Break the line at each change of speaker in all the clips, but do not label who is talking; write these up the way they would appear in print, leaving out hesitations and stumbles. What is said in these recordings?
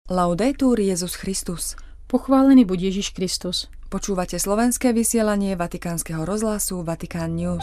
Laudetur Jesus Christus.
Pochválený buď Ježiš Kristus.
Počúvate slovenské vysielanie Vatikánskeho rozhlasu Vatikán News.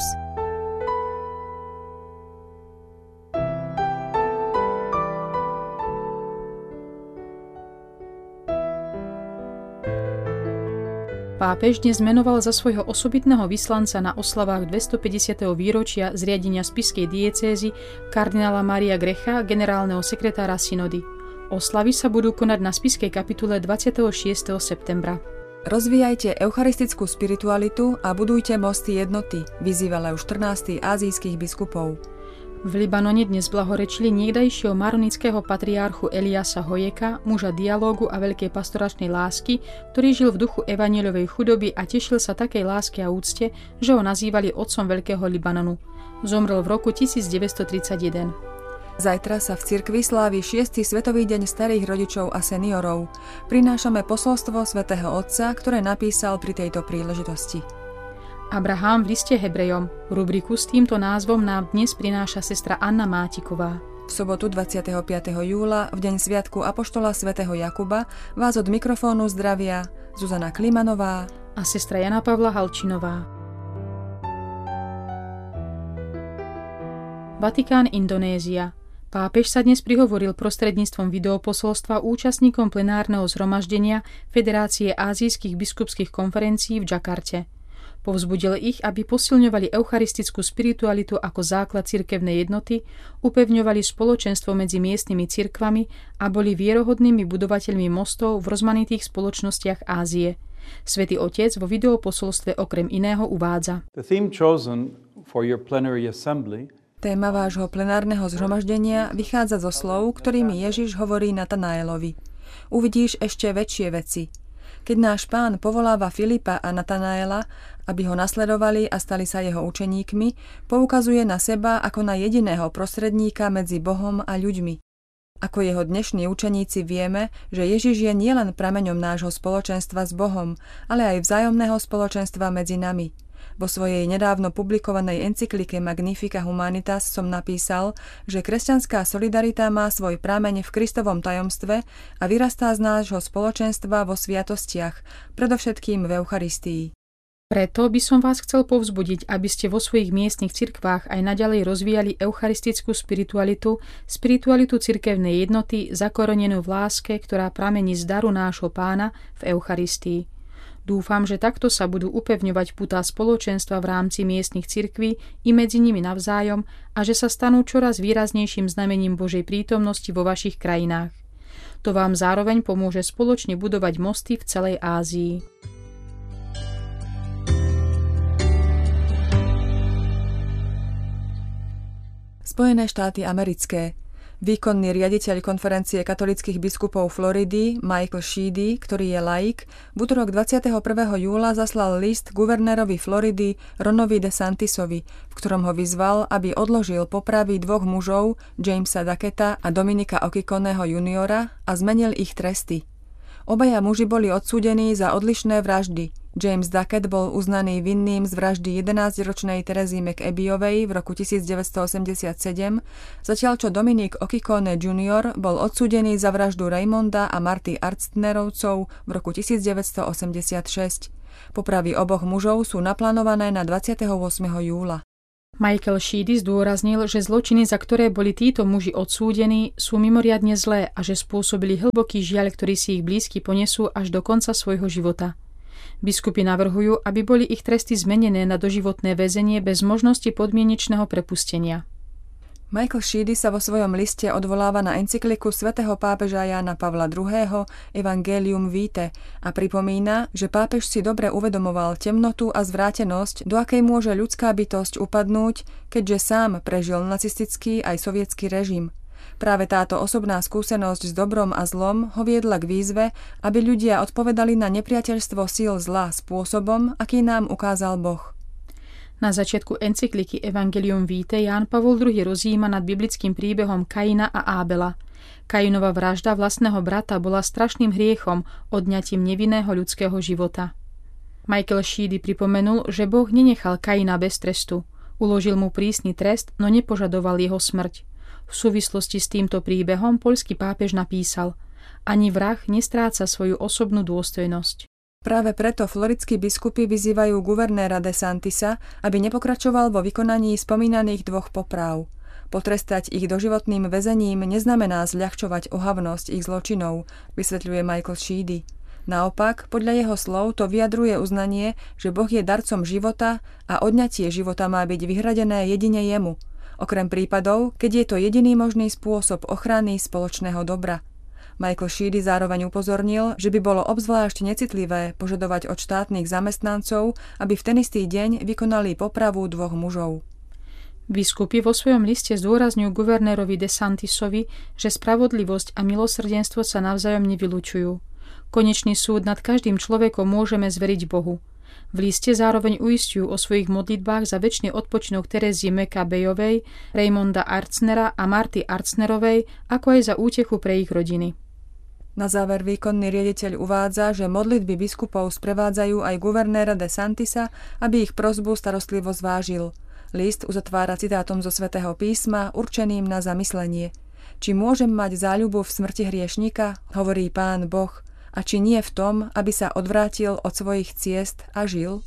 Pápež dnes menoval za svojho osobitného vyslanca na oslavách 250. výročia zriadenia spišskej diecézy kardinála Mária Grecha, generálneho sekretára synody. Oslavy sa budú konať na spišskej kapitule 26. septembra.
Rozvíjajte eucharistickú spiritualitu a budujte mosty jednoty, vyzýval už 14. ázijských biskupov.
V Libanone dnes blahorečili niekdajšieho maronického patriarchu Eliasa Hojeka, muža dialógu a veľkej pastoračnej lásky, ktorý žil v duchu evanjelovej chudoby a tešil sa takej láske a úcte, že ho nazývali otcom veľkého Libanonu. Zomrel v roku 1931.
Zajtra sa v cirkvi slávi 6. Svetový deň starých rodičov a seniorov. Prinášame posolstvo svätého Otca, ktoré napísal pri tejto príležitosti.
Abraham v liste Hebrejom. Rubriku s týmto názvom nám dnes prináša sestra Anna Mátiková.
V sobotu 25. júla, v deň sviatku apoštola svätého Jakuba, vás od mikrofónu zdravia Zuzana Klimanová
a sestra Jana Pavla Halčinová. Vatikán, Indonézia. Pápež sa dnes prihovoril prostredníctvom videoposolstva účastníkom plenárneho zhromaždenia Federácie ázijských biskupských konferencií v Džakarte. Povzbudil ich, aby posilňovali eucharistickú spiritualitu ako základ cirkevnej jednoty, upevňovali spoločenstvo medzi miestnymi cirkvami a boli vierohodnými budovateľmi mostov v rozmanitých spoločnostiach Ázie. Svätý Otec vo videoposolstve okrem iného uvádza:
Téma vášho plenárneho zhromaždenia vychádza zo slov, ktorými Ježiš hovorí Natanaelovi. Uvidíš ešte väčšie veci. Keď náš Pán povoláva Filipa a Natanaela, aby ho nasledovali a stali sa jeho učeníkmi, poukazuje na seba ako na jediného prostredníka medzi Bohom a ľuďmi. Ako jeho dnešní učeníci vieme, že Ježiš je nielen prameňom nášho spoločenstva s Bohom, ale aj vzájomného spoločenstva medzi nami. Vo svojej nedávno publikovanej encyklike Magnificat Humanitas som napísal, že kresťanská solidarita má svoj prameň v Kristovom tajomstve a vyrastá z nášho spoločenstva vo sviatostiach, predovšetkým v Eucharistii.
Preto by som vás chcel povzbudiť, aby ste vo svojich miestnych cirkvách aj naďalej rozvíjali eucharistickú spiritualitu cirkevnej jednoty zakorenenú v láske, ktorá pramení z daru nášho Pána v Eucharistii. Dúfam, že takto sa budú upevňovať putá spoločenstva v rámci miestnych cirkví i medzi nimi navzájom a že sa stanú čoraz výraznejším znamením Božej prítomnosti vo vašich krajinách. To vám zároveň pomôže spoločne budovať mosty v celej Ázii.
Spojené štáty americké. Výkonný riaditeľ konferencie katolíckych biskupov Floridy Michael Sheedy, ktorý je laik, v utorok 21. júla zaslal list guvernérovi Floridy Ronovi DeSantisovi, v ktorom ho vyzval, aby odložil popravy dvoch mužov, Jamesa Ducketa a Dominika Okikoneho juniora, a zmenil ich tresty. Obaja muži boli odsúdení za odlišné vraždy. James Duckett bol uznaný vinným z vraždy 11-ročnej Terezy McAbeyovej v roku 1987, zatiaľ čo Dominik Okikone Jr. bol odsúdený za vraždu Raymonda a Marty Arstnerovcov v roku 1986. Popravy oboch mužov sú naplánované na 28. júla.
Michael Sheedy zdôraznil, že zločiny, za ktoré boli títo muži odsúdení, sú mimoriadne zlé a že spôsobili hlboký žiaľ, ktorý si ich blízky ponesú až do konca svojho života. Biskupy navrhujú, aby boli ich tresty zmenené na doživotné väzenie bez možnosti podmienečného prepustenia.
Michael Sheedy sa vo svojom liste odvoláva na encykliku svätého pápeža Jána Pavla II. Evangelium Vitae a pripomína, že pápež si dobre uvedomoval temnotu a zvrátenosť, do akej môže ľudská bytosť upadnúť, keďže sám prežil nacistický aj sovietský režim. Práve táto osobná skúsenosť s dobrom a zlom ho viedla k výzve, aby ľudia odpovedali na nepriateľstvo síl zla spôsobom, aký nám ukázal Boh.
Na začiatku encykliky Evangelium Vitae Ján Pavol II rozjíma nad biblickým príbehom Kaina a Ábela. Kainova vražda vlastného brata bola strašným hriechom, odňatím nevinného ľudského života. Michael Sheedy pripomenul, že Boh nenechal Kaina bez trestu. Uložil mu prísny trest, no nepožadoval jeho smrť. V súvislosti s týmto príbehom poľský pápež napísal: Ani vrah nestráca svoju osobnú dôstojnosť.
Práve preto floridskí biskupy vyzývajú guvernéra DeSantisa, aby nepokračoval vo vykonaní spomínaných 2 popráv. Potrestať ich doživotným väzením neznamená zľahčovať ohavnosť ich zločinov, vysvetľuje Michael Sheedy. Naopak, podľa jeho slov to vyjadruje uznanie, že Boh je darcom života a odňatie života má byť vyhradené jedine jemu, okrem prípadov, keď je to jediný možný spôsob ochrany spoločného dobra. Michael Sheedy zároveň upozornil, že by bolo obzvlášť necitlivé požadovať od štátnych zamestnancov, aby v ten istý deň vykonali popravu 2 mužov.
Biskupy vo svojom liste zdôrazňujú guvernérovi DeSantisovi, že spravodlivosť a milosrdenstvo sa navzájom nevylučujú. Konečný súd nad každým človekom môžeme zveriť Bohu. V liste zároveň uisťujú o svojich modlitbách za večný odpočinok Terezie Maccabejovej, Raymonda Arznera a Marty Arznerovej, ako aj za útechu pre ich rodiny.
Na záver výkonný riaditeľ uvádza, že modlitby biskupov sprevádzajú aj guvernéra DeSantisa, aby ich prosbu starostlivo zvážil. List uzatvára citátom zo Svätého písma určeným na zamyslenie. Či môžem mať záľubu v smrti hriešnika, hovorí Pán Boh, a či nie v tom, aby sa odvrátil od svojich ciest a žil?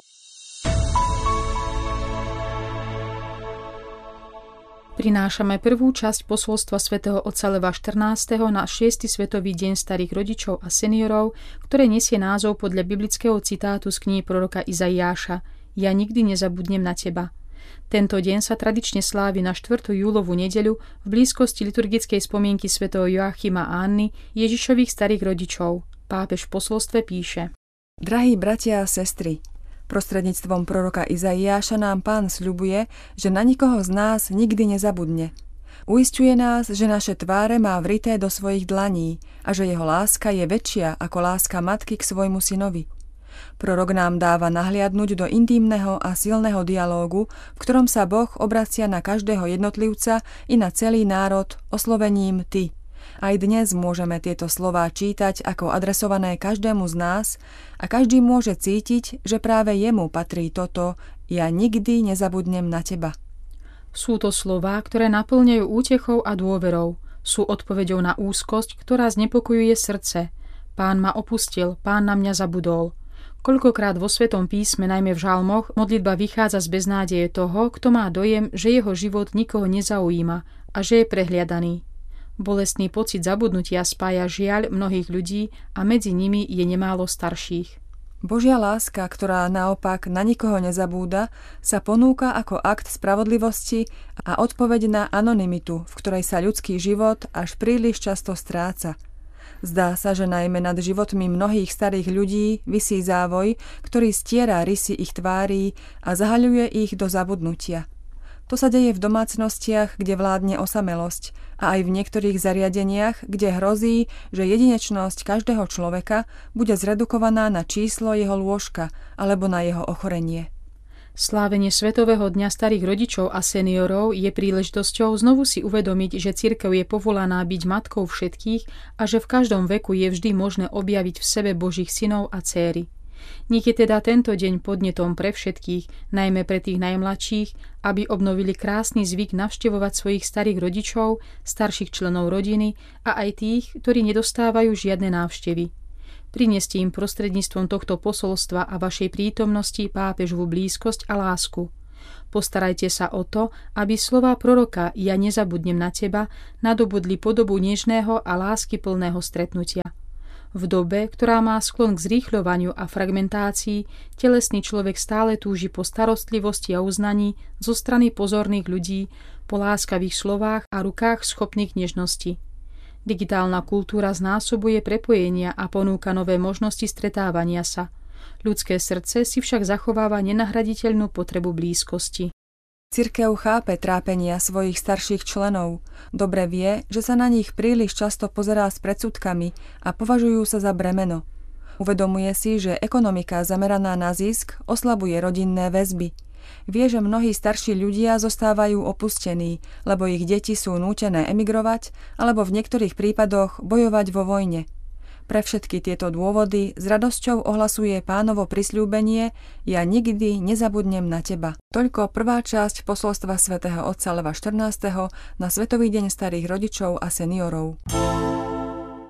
Prinášame prvú časť posolstva svätého otca Leva 14. na 6. svetový deň starých rodičov a seniorov, ktoré nesie názov podľa biblického citátu z knihy proroka Izaiáša Ja nikdy nezabudnem na teba. Tento deň sa tradične slávi na 4. júlovú nedeľu v blízkosti liturgickej spomienky svätého Joachima a Anny, Ježišových starých rodičov. Pápež v posolstve píše:
Drahí bratia a sestry, prostredníctvom proroka Izaiáša nám Pán sľubuje, že na nikoho z nás nikdy nezabudne. Uisťuje nás, že naše tváre má vrité do svojich dlaní a že jeho láska je väčšia ako láska matky k svojmu synovi. Prorok nám dáva nahliadnuť do intímneho a silného dialógu, v ktorom sa Boh obracia na každého jednotlivca i na celý národ oslovením ty. Aj dnes môžeme tieto slová čítať ako adresované každému z nás a každý môže cítiť, že práve jemu patrí toto Ja nikdy nezabudnem na teba.
Sú to slová, ktoré naplňajú útechou a dôverou. Sú odpoveďou na úzkosť, ktorá znepokojuje srdce. Pán ma opustil, Pán na mňa zabudol. Koľkokrát vo Svetom písme, najmä v žalmoch, modlitba vychádza z beznádeje toho, kto má dojem, že jeho život nikoho nezaujíma a že je prehliadaný. Bolestný pocit zabudnutia spája žiaľ mnohých ľudí a medzi nimi je nemálo starších.
Božia láska, ktorá naopak na nikoho nezabúda, sa ponúka ako akt spravodlivosti a odpoveď na anonymitu, v ktorej sa ľudský život až príliš často stráca. Zdá sa, že najmä nad životmi mnohých starých ľudí visí závoj, ktorý stiera rysy ich tvárí a zahaľuje ich do zabudnutia. To sa deje v domácnostiach, kde vládne osamelosť, a aj v niektorých zariadeniach, kde hrozí, že jedinečnosť každého človeka bude zredukovaná na číslo jeho lôžka alebo na jeho ochorenie.
Slávenie Svetového dňa starých rodičov a seniorov je príležitosťou znovu si uvedomiť, že cirkev je povolaná byť matkou všetkých a že v každom veku je vždy možné objaviť v sebe Božích synov a dcéry. Nech je teda tento deň podnetom pre všetkých, najmä pre tých najmladších, aby obnovili krásny zvyk navštevovať svojich starých rodičov, starších členov rodiny a aj tých, ktorí nedostávajú žiadne návštevy. Prineste im prostredníctvom tohto posolstva a vašej prítomnosti pápežovú blízkosť a lásku. Postarajte sa o to, aby slová proroka Ja nezabudnem na teba nadobudli podobu nežného a láskyplného stretnutia. V dobe, ktorá má sklon k zrýchľovaniu a fragmentácii, telesný človek stále túži po starostlivosti a uznaní zo strany pozorných ľudí, po láskavých slovách a rukách schopných nežnosti. Digitálna kultúra znásobuje prepojenia a ponúka nové možnosti stretávania sa. Ľudské srdce si však zachováva nenahraditeľnú potrebu blízkosti.
Cirkev chápe trápenia svojich starších členov. Dobre vie, že sa na nich príliš často pozerá s predsudkami a považujú sa za bremeno. Uvedomuje si, že ekonomika zameraná na zisk oslabuje rodinné väzby. Vie, že mnohí starší ľudia zostávajú opustení, lebo ich deti sú nútené emigrovať alebo v niektorých prípadoch bojovať vo vojne. Pre všetky tieto dôvody s radosťou ohlasuje Pánovo prisľúbenie Ja nikdy nezabudnem na teba. Toľko prvá časť posolstva svätého otca Leva 14. na Svetový deň starých rodičov a seniorov.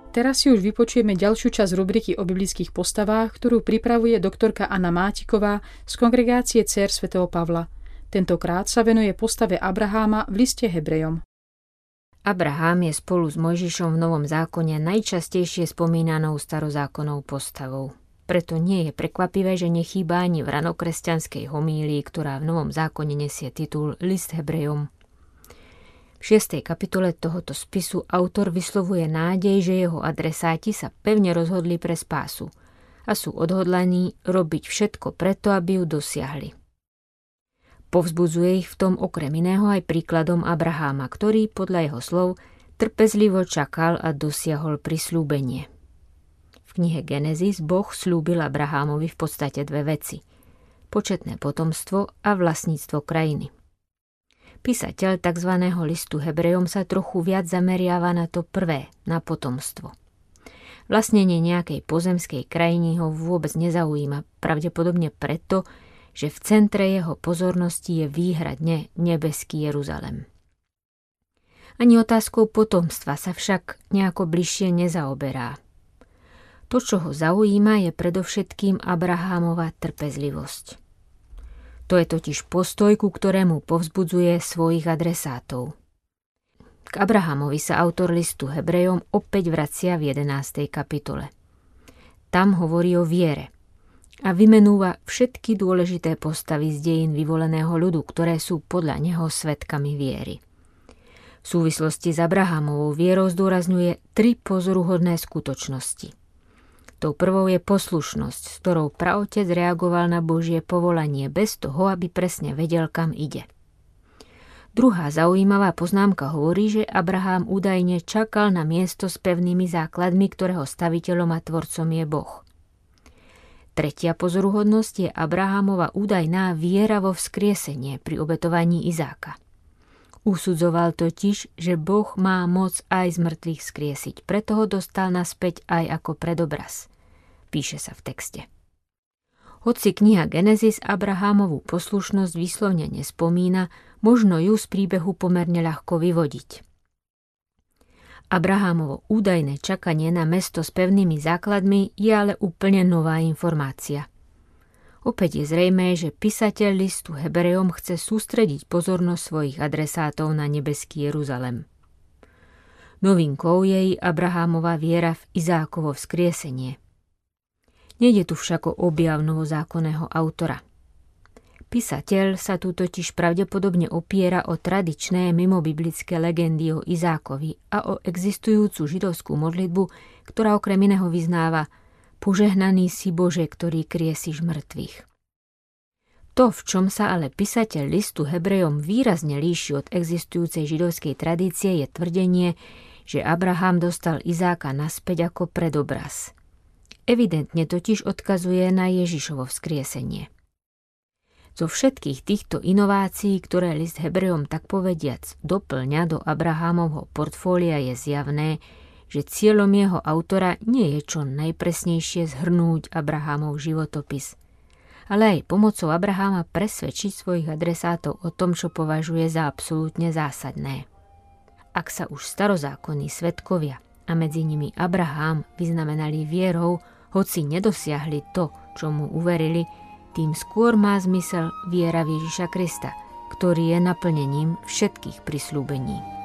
Teraz si už vypočujeme ďalšiu časť rubriky o biblických postavách, ktorú pripravuje doktorka Anna Mátiková z kongregácie Dcér svätého Pavla. Tentokrát sa venuje postave Abraháma v liste Hebrejom.
Abrahám je spolu s Mojžišom v Novom zákone najčastejšie spomínanou starozákonnou postavou. Preto nie je prekvapivé, že nechýba ani v ranokresťanskej homílii, ktorá v Novom zákone nesie titul List Hebrejom. V 6. kapitole tohoto spisu autor vyslovuje nádej, že jeho adresáti sa pevne rozhodli pre spásu a sú odhodlaní robiť všetko preto, aby ju dosiahli. Povzbudzuje ich v tom okrem iného aj príkladom Abraháma, ktorý podľa jeho slov trpezlivo čakal a dosiahol prisľúbenie. V knihe Genesis Boh slúbil Abrahámovi v podstate dve veci: početné potomstvo a vlastníctvo krajiny. Písateľ tzv. Listu Hebrejom sa trochu viac zameriava na to prvé, na potomstvo. Vlastnenie nejakej pozemskej krajiny ho vôbec nezaujíma, pravdepodobne preto, že v centre jeho pozornosti je výhradne nebeský Jeruzalem. Ani otázkou potomstva sa však nejako bližšie nezaoberá. To, čo ho zaujíma, je predovšetkým Abrahámova trpezlivosť. To je totiž postoj, ku ktorému povzbudzuje svojich adresátov. K Abrahámovi sa autor listu Hebrejom opäť vracia v 11. kapitole. Tam hovorí o viere a vymenúva všetky dôležité postavy z dejín vyvoleného ľudu, ktoré sú podľa neho svedkami viery. V súvislosti s Abrahámovou vierou zdôrazňuje 3 pozoruhodné skutočnosti. Tou prvou je poslušnosť, s ktorou praotec reagoval na Božie povolanie bez toho, aby presne vedel, kam ide. Druhá zaujímavá poznámka hovorí, že Abrahám údajne čakal na miesto s pevnými základmi, ktorého staviteľom a tvorcom je Boh. Tretia pozoruhodnosť je Abrahámova údajná viera vo vzkriesenie pri obetovaní Izáka. Usudzoval totiž, že Boh má moc aj z mŕtvych vzkriesiť, preto ho dostal naspäť aj ako predobraz. Píše sa v texte. Hoci kniha Genesis Abrahámovú poslušnosť výslovne nespomína, možno ju z príbehu pomerne ľahko vyvodiť. Abrahámovo údajné čakanie na mesto s pevnými základmi je ale úplne nová informácia. Opäť je zrejmé, že písateľ listu Hebrejom chce sústrediť pozornosť svojich adresátov na nebeský Jeruzalem. Novinkou je i Abrahámova viera v Izákovo vzkriesenie. Nejde tu však o objav novozákonného autora. Písateľ sa tu totiž pravdepodobne opiera o tradičné mimobiblické legendy o Izákovi a o existujúcu židovskú modlitbu, ktorá okrem iného vyznáva: Požehnaný si Bože, ktorý kriesiš mŕtvych. To, v čom sa ale písateľ listu Hebrejom výrazne líši od existujúcej židovskej tradície, je tvrdenie, že Abraham dostal Izáka naspäť ako predobraz. Evidentne totiž odkazuje na Ježišovo vzkriesenie. Zo všetkých týchto inovácií, ktoré list Hebrejom tak povediac doplňa do Abrahámovho portfólia, je zjavné, že cieľom jeho autora nie je čo najpresnejšie zhrnúť Abrahámov životopis, ale aj pomocou Abraháma presvedčiť svojich adresátov o tom, čo považuje za absolútne zásadné. Ak sa už starozákonní svedkovia a medzi nimi Abrahám vyznamenali vierou, hoci nedosiahli to, čo mu uverili, tým skôr má zmysel viera v Ježiša Krista, ktorý je naplnením všetkých prisľúbení.